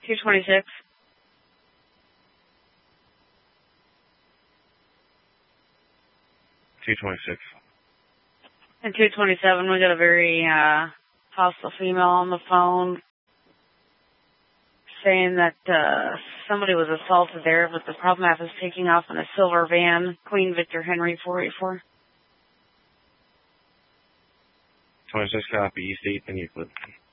226. And 227, we got a very hostile female on the phone saying that somebody was assaulted there, but the problem is taking off in a silver van, Queen Victor Henry 484. 26 copy, East 8th and Euclid.